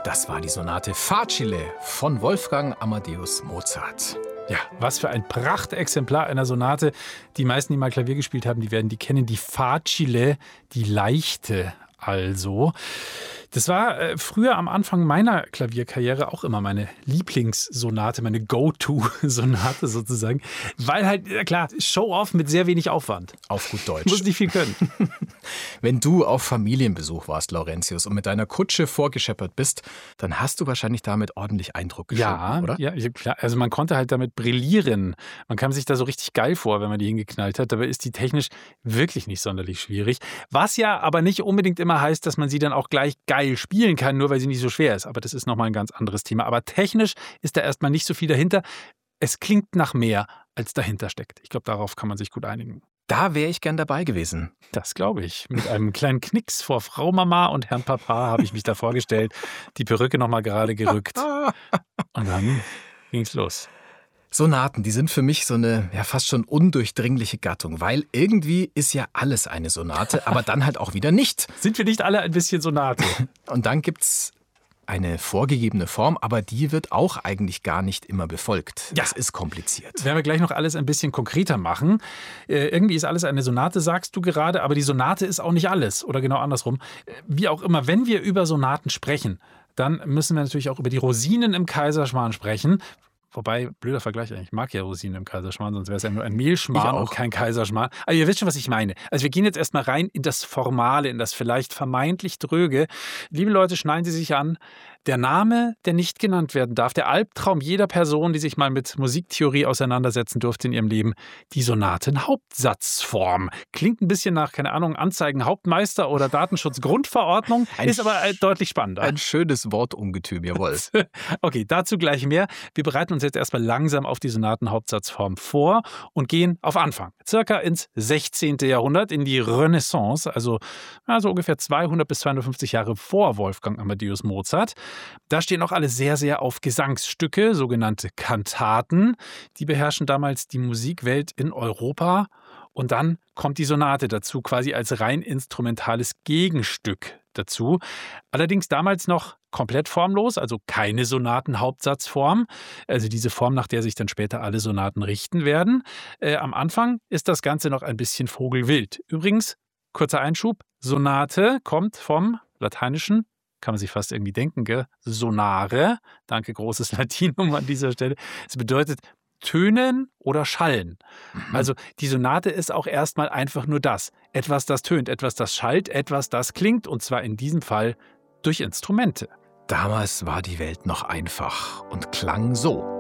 Das war die Sonate Facile von Wolfgang Amadeus Mozart. Ja, was für ein Prachtexemplar einer Sonate. Die meisten, die mal Klavier gespielt haben, die werden die kennen. Die Facile, die leichte also. Das war früher am Anfang meiner Klavierkarriere auch immer meine Lieblingssonate, meine Go-To-Sonate sozusagen. Weil halt, ja klar, Show-off mit sehr wenig Aufwand. Auf gut Deutsch. Muss nicht viel können. Wenn du auf Familienbesuch warst, Laurentius, und mit deiner Kutsche vorgescheppert bist, dann hast du wahrscheinlich damit ordentlich Eindruck geschoben, oder? Ja, klar. Also man konnte halt damit brillieren. Man kam sich da so richtig geil vor, wenn man die hingeknallt hat. Dabei ist die technisch wirklich nicht sonderlich schwierig. Was ja aber nicht unbedingt immer heißt, dass man sie dann auch gleich geil spielen kann, nur weil sie nicht so schwer ist. Aber das ist nochmal ein ganz anderes Thema. Aber technisch ist da erstmal nicht so viel dahinter. Es klingt nach mehr, als dahinter steckt. Ich glaube, darauf kann man sich gut einigen. Da wäre ich gern dabei gewesen. Das glaube ich. Mit einem kleinen Knicks vor Frau Mama und Herrn Papa habe ich mich da vorgestellt. Die Perücke nochmal gerade gerückt. Und dann ging's los. Sonaten, die sind für mich so eine ja fast schon undurchdringliche Gattung, weil irgendwie ist ja alles eine Sonate, aber dann halt auch wieder nicht. Sind wir nicht alle ein bisschen Sonate? Und dann gibt's eine vorgegebene Form, aber die wird auch eigentlich gar nicht immer befolgt. Ja. Das ist kompliziert. Das werden wir gleich noch alles ein bisschen konkreter machen. Irgendwie ist alles eine Sonate, sagst du gerade, aber die Sonate ist auch nicht alles. Oder genau andersrum. Wie auch immer, wenn wir über Sonaten sprechen, dann müssen wir natürlich auch über die Rosinen im Kaiserschmarrn sprechen. Wobei, blöder Vergleich eigentlich, ich mag ja Rosinen im Kaiserschmarrn, sonst wäre es ja nur ein Mehlschmarrn und kein Kaiserschmarrn. Aber ihr wisst schon, was ich meine. Also wir gehen jetzt erstmal rein in das Formale, in das vielleicht vermeintlich Dröge. Liebe Leute, schnallen Sie sich an. Der Name, der nicht genannt werden darf, der Albtraum jeder Person, die sich mal mit Musiktheorie auseinandersetzen durfte in ihrem Leben, die Sonatenhauptsatzform. Klingt ein bisschen nach, keine Ahnung, Anzeigenhauptmeister oder Datenschutzgrundverordnung, ist aber deutlich spannender. Ein schönes Wortungetüm, jawohl. Okay, dazu gleich mehr. Wir bereiten uns jetzt erstmal langsam auf die Sonatenhauptsatzform vor und gehen auf Anfang. Circa ins 16. Jahrhundert, in die Renaissance, also ungefähr 200 bis 250 Jahre vor Wolfgang Amadeus Mozart. Da stehen auch alle sehr, sehr auf Gesangsstücke, sogenannte Kantaten. Die beherrschen damals die Musikwelt in Europa. Und dann kommt die Sonate dazu, quasi als rein instrumentales Gegenstück dazu. Allerdings damals noch komplett formlos, also keine Sonatenhauptsatzform. Also diese Form, nach der sich dann später alle Sonaten richten werden. Am Anfang ist das Ganze noch ein bisschen vogelwild. Übrigens, kurzer Einschub, Sonate kommt vom Lateinischen, kann man sich fast irgendwie denken, gell? Sonare, danke, großes Latinum an dieser Stelle. Es bedeutet tönen oder schallen. Also die Sonate ist auch erstmal einfach nur das. Etwas, das tönt, etwas, das schallt, etwas, das klingt. Und zwar in diesem Fall durch Instrumente. Damals war die Welt noch einfach und klang so.